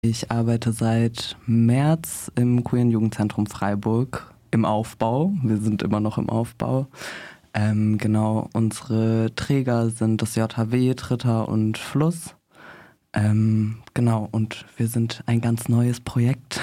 Ich arbeite seit März im Queeren Jugendzentrum Freiburg im Aufbau. Wir sind immer noch im Aufbau. Genau, unsere Träger sind das JHW, Tritter und Fluss. Genau, und wir sind ein ganz neues Projekt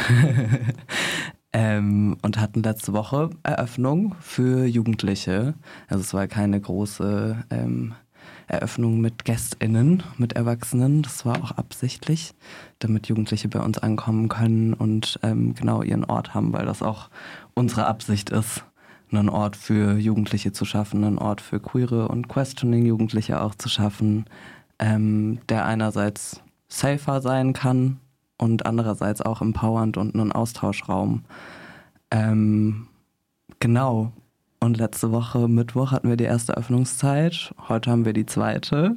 und hatten letzte Woche Eröffnung für Jugendliche. Also es war keine große Eröffnung mit GästInnen, mit Erwachsenen. Das war auch absichtlich, damit Jugendliche bei uns ankommen können und genau ihren Ort haben, weil das auch unsere Absicht ist, einen Ort für Jugendliche zu schaffen, einen Ort für queere und questioning Jugendliche auch zu schaffen, der einerseits safer sein kann und andererseits auch empowernd und einen Austauschraum. Genau. Und letzte Woche Mittwoch hatten wir die erste Öffnungszeit. Heute haben wir die zweite.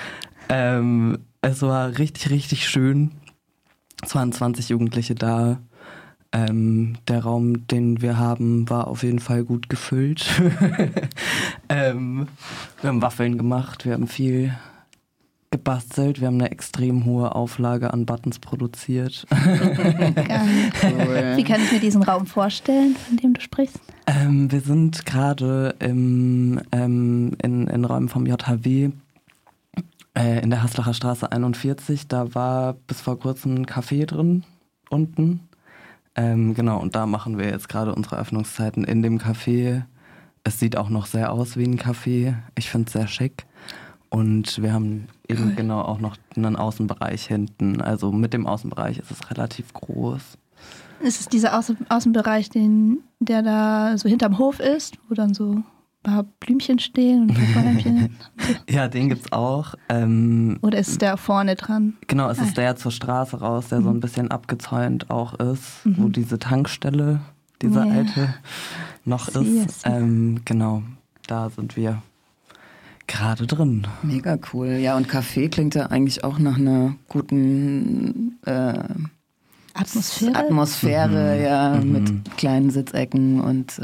Es war richtig, richtig schön. Es waren 20 Jugendliche da. Der Raum, den wir haben, war auf jeden Fall gut gefüllt. Wir haben Waffeln gemacht, wir haben viel gebastelt, wir haben eine extrem hohe Auflage an Buttons produziert. Cool. Wie kann ich mir diesen Raum vorstellen, von dem du sprichst? Wir sind gerade in Räumen vom JHW in der Haslacher Straße 41. Da war bis vor kurzem ein Café drin, unten. Genau, und da machen wir jetzt gerade unsere Öffnungszeiten in dem Café. Es sieht auch noch sehr aus wie ein Café. Ich finde es sehr schick. Und wir haben eben genau auch noch einen Außenbereich hinten. Also mit dem Außenbereich ist es relativ groß. Ist es dieser Außenbereich, der da so hinterm Hof ist, wo dann so ein paar Blümchen stehen und Bäumchen? Ja, den gibt's auch. Oder ist es der vorne dran? Genau, es ist der zur Straße raus, der so ein bisschen abgezäunt auch ist, wo diese Tankstelle, diese alte, noch ist. Genau, da sind wir gerade drin. Mega cool. Ja, und Café klingt ja eigentlich auch nach einer guten Atmosphäre, ja, mit kleinen Sitzecken und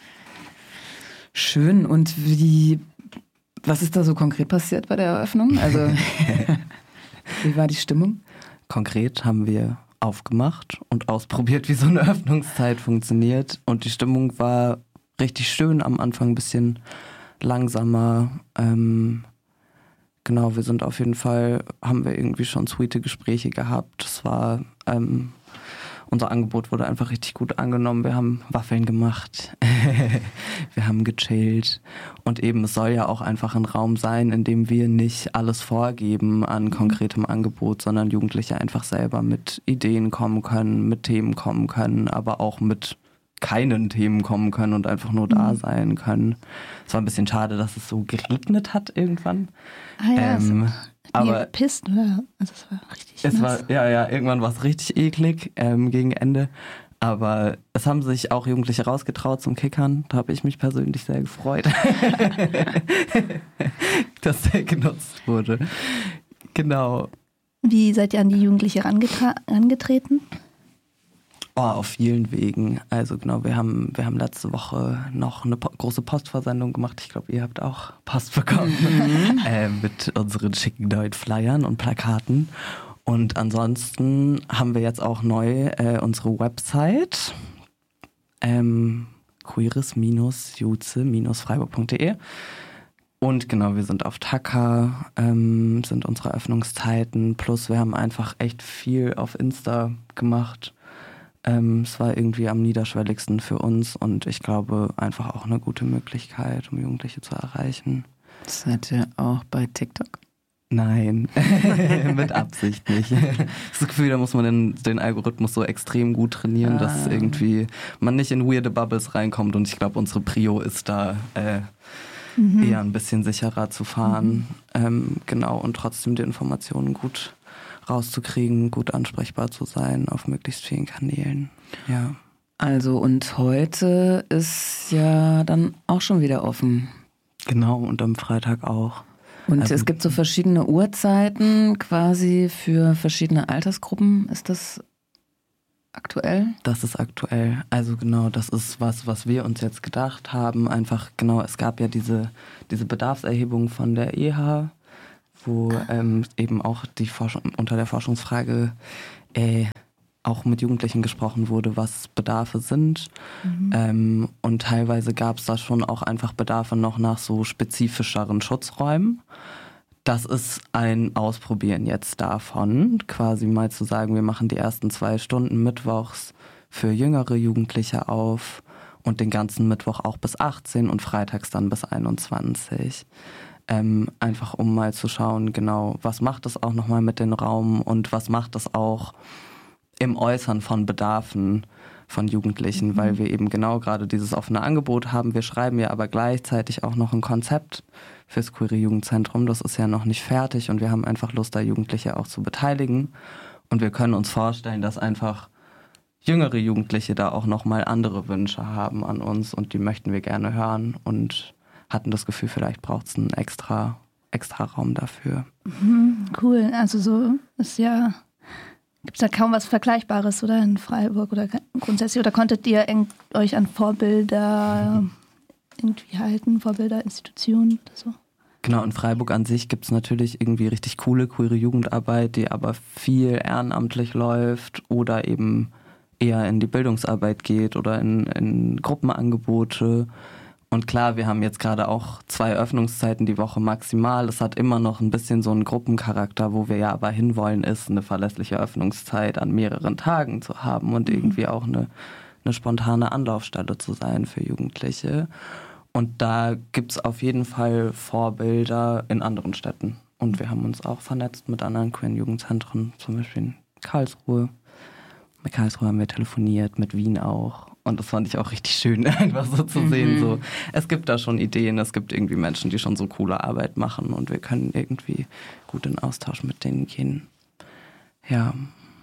schön. Und was ist da so konkret passiert bei der Eröffnung? Also, wie war die Stimmung? Konkret haben wir aufgemacht und ausprobiert, wie so eine Öffnungszeit funktioniert. Und die Stimmung war richtig schön, am Anfang ein bisschen langsamer. Genau, wir sind auf jeden Fall, haben wir irgendwie schon sweete Gespräche gehabt. Das war, unser Angebot wurde einfach richtig gut angenommen. Wir haben Waffeln gemacht, wir haben gechillt. Und eben, es soll ja auch einfach ein Raum sein, in dem wir nicht alles vorgeben an konkretem Angebot, sondern Jugendliche einfach selber mit Ideen kommen können, mit Themen kommen können, aber auch mit keinen Themen kommen können und einfach nur da sein können. Es war ein bisschen schade, dass es so geregnet hat irgendwann. Aber gepisst, oder? Also es war richtig nass. Irgendwann war es richtig eklig gegen Ende. Aber es haben sich auch Jugendliche rausgetraut zum Kickern. Da habe ich mich persönlich sehr gefreut, dass der genutzt wurde. Genau. Wie seid ihr an die Jugendliche angetreten? Oh, auf vielen Wegen. Also genau, wir haben letzte Woche noch eine große Postversendung gemacht. Ich glaube, ihr habt auch Post bekommen mit unseren schicken neuen Flyern und Plakaten. Und ansonsten haben wir jetzt auch neu unsere Website queeres-juze-freiburg.de. Und genau, wir sind auf Taka, sind unsere Öffnungszeiten. Plus wir haben einfach echt viel auf Insta gemacht. Es war irgendwie am niederschwelligsten für uns und ich glaube einfach auch eine gute Möglichkeit, um Jugendliche zu erreichen. Seid ihr auch bei TikTok? Nein, mit Absicht nicht. Das Gefühl, da muss man den Algorithmus so extrem gut trainieren, dass irgendwie man nicht in weirde Bubbles reinkommt und ich glaube, unsere Prio ist da eher ein bisschen sicherer zu fahren. Genau, und trotzdem die Informationen gut rauszukriegen, gut ansprechbar zu sein auf möglichst vielen Kanälen. Ja. Also und heute ist ja dann auch schon wieder offen. Genau, und am Freitag auch. Und also, es gibt so verschiedene Uhrzeiten quasi für verschiedene Altersgruppen. Ist das aktuell? Das ist aktuell. Also genau, das ist was wir uns jetzt gedacht haben. Einfach genau, es gab ja diese Bedarfserhebung von der EH, wo eben auch die unter der Forschungsfrage auch mit Jugendlichen gesprochen wurde, was Bedarfe sind. Und teilweise gab es da schon auch einfach Bedarfe noch nach so spezifischeren Schutzräumen. Das ist ein Ausprobieren jetzt davon, quasi mal zu sagen, wir machen die ersten 2 Stunden mittwochs für jüngere Jugendliche auf und den ganzen Mittwoch auch bis 18 und freitags dann bis 21. Einfach um mal zu schauen, genau, was macht es auch nochmal mit dem Raum und was macht es auch im Äußern von Bedarfen von Jugendlichen, weil wir eben genau gerade dieses offene Angebot haben. Wir schreiben ja aber gleichzeitig auch noch ein Konzept fürs Queere Jugendzentrum. Das ist ja noch nicht fertig und wir haben einfach Lust, da Jugendliche auch zu beteiligen. Und wir können uns vorstellen, dass einfach jüngere Jugendliche da auch nochmal andere Wünsche haben an uns und die möchten wir gerne hören und hatten das Gefühl, vielleicht braucht es einen extra Raum dafür. Cool, also so ist ja... Gibt es da kaum was Vergleichbares, oder in Freiburg oder grundsätzlich? Oder konntet ihr euch an Vorbilder irgendwie halten, Vorbilder, Institutionen oder so? Genau, in Freiburg an sich gibt es natürlich irgendwie richtig coole queere Jugendarbeit, die aber viel ehrenamtlich läuft oder eben eher in die Bildungsarbeit geht oder in Gruppenangebote. Und klar, wir haben jetzt gerade auch 2 Öffnungszeiten die Woche maximal. Es hat immer noch ein bisschen so einen Gruppencharakter, wo wir ja aber hinwollen, ist eine verlässliche Öffnungszeit an mehreren Tagen zu haben und irgendwie auch eine spontane Anlaufstelle zu sein für Jugendliche. Und da gibt es auf jeden Fall Vorbilder in anderen Städten. Und wir haben uns auch vernetzt mit anderen queeren Jugendzentren, zum Beispiel in Karlsruhe. Mit Karlsruhe haben wir telefoniert, mit Wien auch. Und das fand ich auch richtig schön, einfach so zu sehen. So, es gibt da schon Ideen, es gibt irgendwie Menschen, die schon so coole Arbeit machen und wir können irgendwie gut in Austausch mit denen gehen. Ja.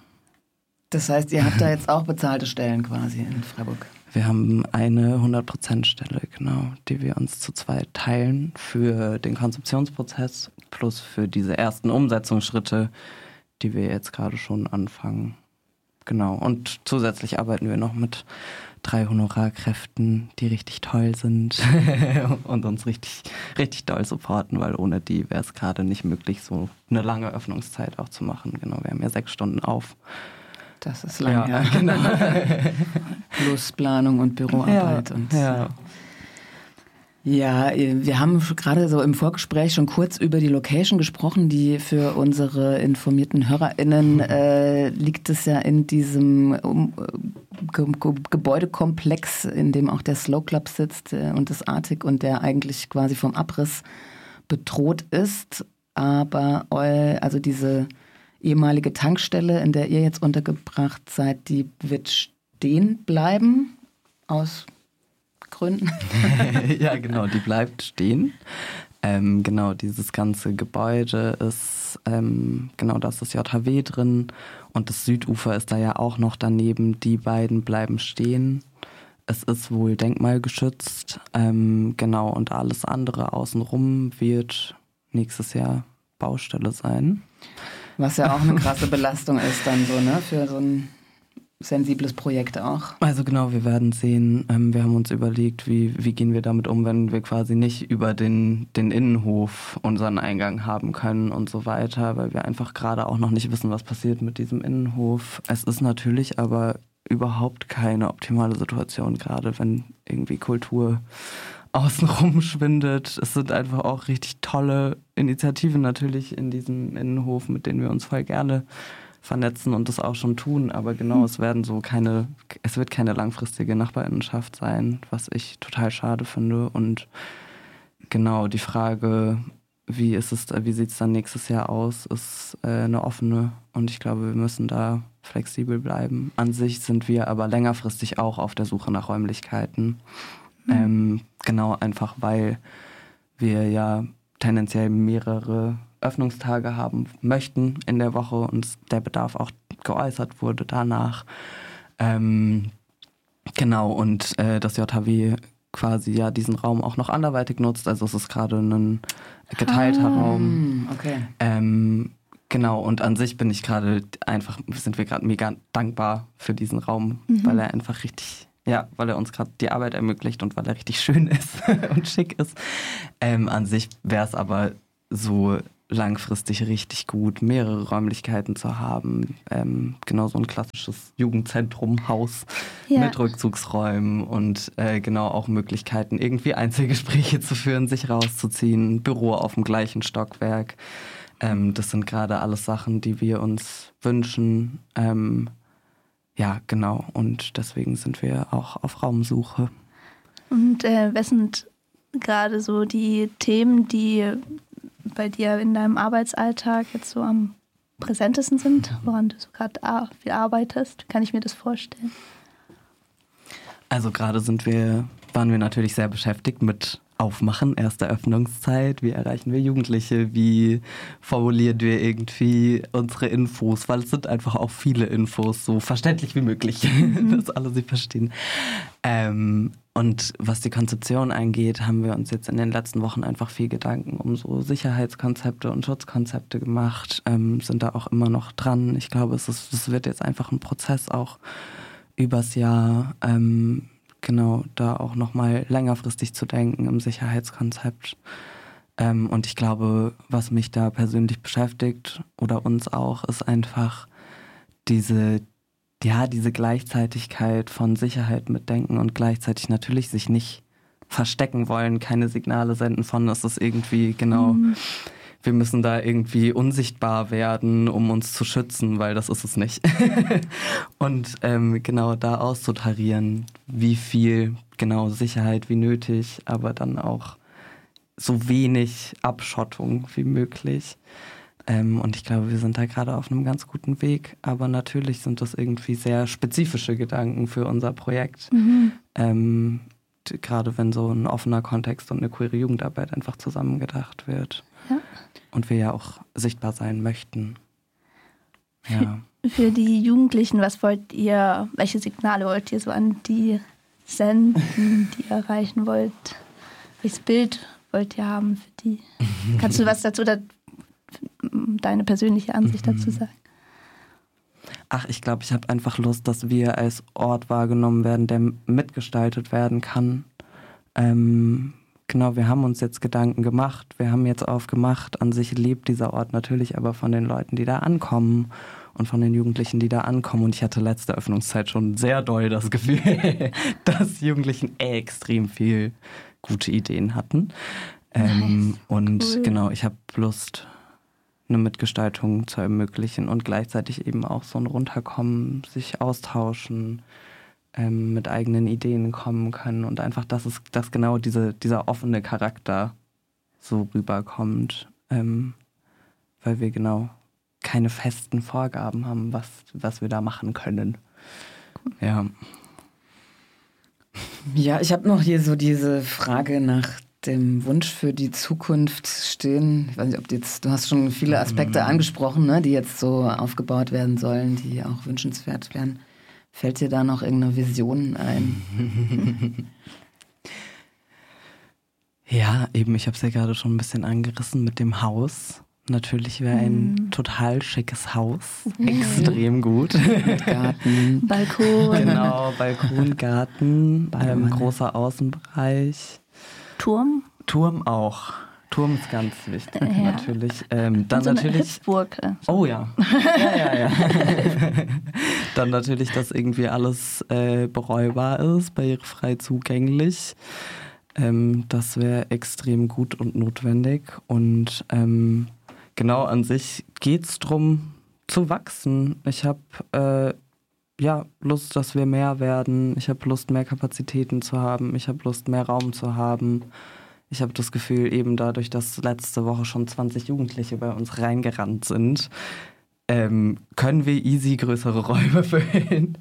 Das heißt, ihr habt da jetzt auch bezahlte Stellen quasi in Freiburg? Wir haben eine 100%-Stelle, genau, die wir uns zu 2 teilen für den Konzeptionsprozess plus für diese ersten Umsetzungsschritte, die wir jetzt gerade schon anfangen. Genau, und zusätzlich arbeiten wir noch mit 3 Honorarkräften, die richtig toll sind und uns richtig, richtig doll supporten, weil ohne die wäre es gerade nicht möglich, so eine lange Öffnungszeit auch zu machen. Genau, wir haben ja 6 Stunden auf. Das ist lang, ja. Genau. Plus Planung und Büroarbeit. Ja. Ja, wir haben gerade so im Vorgespräch schon kurz über die Location gesprochen, die für unsere informierten HörerInnen liegt es ja in diesem Gebäudekomplex, in dem auch der Slow Club sitzt und das Arctic und der eigentlich quasi vom Abriss bedroht ist. Aber also diese ehemalige Tankstelle, in der ihr jetzt untergebracht seid, die wird stehen bleiben aus Gründen. Ja, genau, die bleibt stehen. Genau, dieses ganze Gebäude ist, genau, da ist das JHW drin und das Südufer ist da ja auch noch daneben. Die beiden bleiben stehen. Es ist wohl denkmalgeschützt, genau, und alles andere außenrum wird nächstes Jahr Baustelle sein. Was ja auch eine krasse Belastung ist dann so, ne, für so ein sensibles Projekt auch. Also genau, wir werden sehen. Wir haben uns überlegt, wie gehen wir damit um, wenn wir quasi nicht über den Innenhof unseren Eingang haben können und so weiter, weil wir einfach gerade auch noch nicht wissen, was passiert mit diesem Innenhof. Es ist natürlich aber überhaupt keine optimale Situation, gerade wenn irgendwie Kultur außenrum schwindet. Es sind einfach auch richtig tolle Initiativen natürlich in diesem Innenhof, mit denen wir uns voll gerne vernetzen und das auch schon tun, aber genau, es wird keine langfristige Nachbarinnenschaft sein, was ich total schade finde. Und genau, die Frage, wie sieht es dann nächstes Jahr aus, ist eine offene und ich glaube, wir müssen da flexibel bleiben. An sich sind wir aber längerfristig auch auf der Suche nach Räumlichkeiten. Genau, einfach weil wir ja tendenziell mehrere Öffnungstage haben möchten in der Woche und der Bedarf auch geäußert wurde danach. Genau, und das JHW quasi ja diesen Raum auch noch anderweitig nutzt. Also es ist gerade ein geteilter Raum. Okay. Genau, und an sich sind wir gerade mega dankbar für diesen Raum, weil er einfach richtig, weil er uns gerade die Arbeit ermöglicht und weil er richtig schön ist und schick ist. An sich wäre es aber so langfristig richtig gut, mehrere Räumlichkeiten zu haben. Genau so ein klassisches Jugendzentrum, Haus mit Rückzugsräumen und genau auch Möglichkeiten, irgendwie Einzelgespräche zu führen, sich rauszuziehen, Büro auf dem gleichen Stockwerk. Das sind gerade alles Sachen, die wir uns wünschen. Ja, genau. Und deswegen sind wir auch auf Raumsuche. Und was sind gerade so die Themen, die bei dir in deinem Arbeitsalltag jetzt so am präsentesten sind, woran du so gerade viel arbeitest? Kann ich mir das vorstellen? Also gerade waren wir natürlich sehr beschäftigt mit Aufmachen, erste Öffnungszeit. Wie erreichen wir Jugendliche? Wie formulieren wir irgendwie unsere Infos? Weil es sind einfach auch viele Infos, so verständlich wie möglich, dass alle sie verstehen. Und was die Konzeption angeht, haben wir uns jetzt in den letzten Wochen einfach viel Gedanken um so Sicherheitskonzepte und Schutzkonzepte gemacht, sind da auch immer noch dran. Ich glaube, es wird jetzt einfach ein Prozess auch übers Jahr, genau, da auch nochmal längerfristig zu denken im Sicherheitskonzept. Und ich glaube, was mich da persönlich beschäftigt oder uns auch, ist einfach diese Gleichzeitigkeit von Sicherheit mitdenken und gleichzeitig natürlich sich nicht verstecken wollen, keine Signale senden von, es ist irgendwie genau, wir müssen da irgendwie unsichtbar werden, um uns zu schützen, weil das ist es nicht. Und genau da auszutarieren, wie viel genau Sicherheit wie nötig, aber dann auch so wenig Abschottung wie möglich. Und ich glaube, wir sind da gerade auf einem ganz guten Weg. Aber natürlich sind das irgendwie sehr spezifische Gedanken für unser Projekt. Gerade wenn so ein offener Kontext und eine queere Jugendarbeit einfach zusammengedacht wird. Ja. Und wir ja auch sichtbar sein möchten. Ja. Für die Jugendlichen, welche Signale wollt ihr so an die senden, die ihr erreichen wollt? Welches Bild wollt ihr haben für die? Kannst du was dazu deine persönliche Ansicht dazu sagen? Ach, ich glaube, ich habe einfach Lust, dass wir als Ort wahrgenommen werden, der mitgestaltet werden kann. Genau, wir haben uns jetzt Gedanken gemacht, wir haben jetzt aufgemacht. An sich lebt dieser Ort natürlich aber von den Leuten, die da ankommen und von den Jugendlichen, die da ankommen. Und ich hatte letzte Öffnungszeit schon sehr doll das Gefühl, dass Jugendlichen extrem viel gute Ideen hatten. Nice. Und cool. Genau, ich habe Lust, eine Mitgestaltung zu ermöglichen und gleichzeitig eben auch so ein Runterkommen, sich austauschen, mit eigenen Ideen kommen können und einfach, dass genau dieser offene Charakter so rüberkommt, weil wir genau keine festen Vorgaben haben, was wir da machen können. Ja. Ja, ich habe noch hier so diese Frage nach dem Wunsch für die Zukunft stehen. Ich weiß nicht, du hast schon viele Aspekte angesprochen, ne, die jetzt so aufgebaut werden sollen, die auch wünschenswert wären. Fällt dir da noch irgendeine Vision ein? Ja, eben, ich habe es ja gerade schon ein bisschen angerissen mit dem Haus. Natürlich wäre ein total schickes Haus. Extrem gut. Mit Garten. Balkon. Genau, Balkon, Garten, großer Außenbereich. Turm auch. Turm ist ganz wichtig, natürlich. Dann so natürlich. Hüpfburg. Oh ja. Ja. Dann natürlich, dass irgendwie alles bereubar ist, barrierefrei zugänglich. Das wäre extrem gut und notwendig. Und genau an sich geht es darum, zu wachsen. Ich habe Lust, dass wir mehr werden. Ich habe Lust, mehr Kapazitäten zu haben. Ich habe Lust, mehr Raum zu haben. Ich habe das Gefühl, eben dadurch, dass letzte Woche schon 20 Jugendliche bei uns reingerannt sind, können wir easy größere Räume füllen.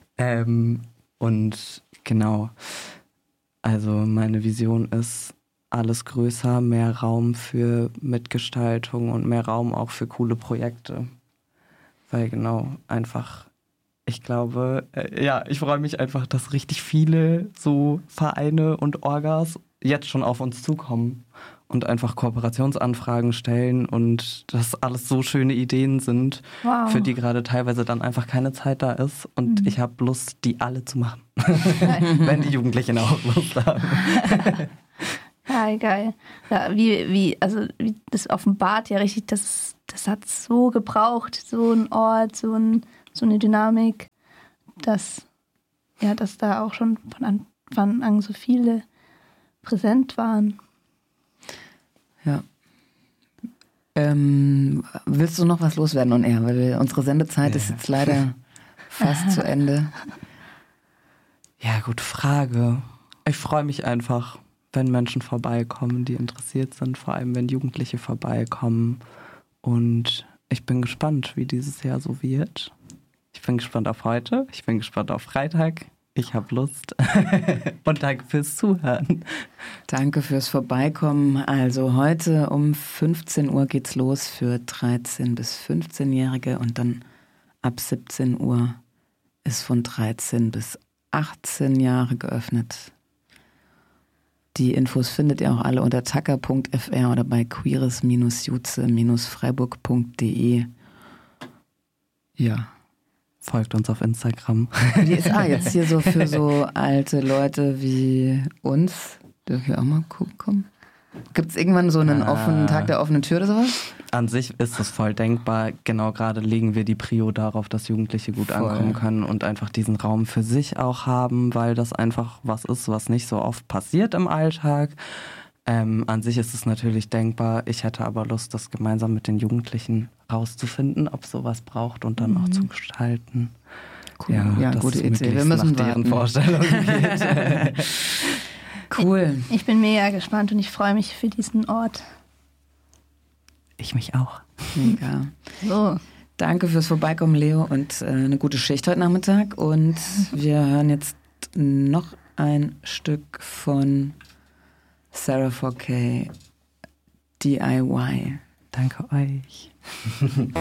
Und genau, also meine Vision ist, alles größer, mehr Raum für Mitgestaltung und mehr Raum auch für coole Projekte. Weil genau, einfach, ich glaube, ich freue mich einfach, dass richtig viele so Vereine und Orgas jetzt schon auf uns zukommen und einfach Kooperationsanfragen stellen und dass alles so schöne Ideen sind, für die gerade teilweise dann einfach keine Zeit da ist und ich habe Lust, die alle zu machen, wenn die Jugendlichen auch Lust haben. Ja, total geil. Ja, wie das offenbart ja richtig, das hat so gebraucht, so ein Ort, so eine Dynamik, dass da auch schon von Anfang an so viele präsent waren. Ja. Willst du noch was loswerden on air? Weil unsere Sendezeit ist jetzt leider fast zu Ende. Ja, gute Frage. Ich freue mich einfach, wenn Menschen vorbeikommen, die interessiert sind, vor allem wenn Jugendliche vorbeikommen. Und ich bin gespannt, wie dieses Jahr so wird. Ich bin gespannt auf heute, ich bin gespannt auf Freitag. Ich habe Lust. Und danke fürs Zuhören. Danke fürs Vorbeikommen. Also heute um 15 Uhr geht's los für 13- bis 15-Jährige und dann ab 17 Uhr ist von 13 bis 18 Jahre geöffnet. Die Infos findet ihr auch alle unter tacker.fr oder bei queeres-juze-freiburg.de. Ja. Folgt uns auf Instagram. Die ist jetzt hier so für so alte Leute wie uns. Dürfen wir auch mal gucken? Gibt es irgendwann so einen offenen Tag der offenen Tür oder sowas? An sich ist es voll denkbar. Genau gerade legen wir die Prio darauf, dass Jugendliche gut ankommen können und einfach diesen Raum für sich auch haben, weil das einfach was ist, was nicht so oft passiert im Alltag. An sich ist es natürlich denkbar. Ich hätte aber Lust, das gemeinsam mit den Jugendlichen rauszufinden, ob sowas braucht und dann auch zu gestalten. Cool. Ja, gute Idee. Wir müssen nach deren Vorstellungen geht. Cool. Ich bin mega gespannt und ich freue mich für diesen Ort. Ich mich auch. Mega. So. Danke fürs Vorbeikommen, Leo, und eine gute Schicht heute Nachmittag. Und wir hören jetzt noch ein Stück von Sarah 4K DIY. Danke euch.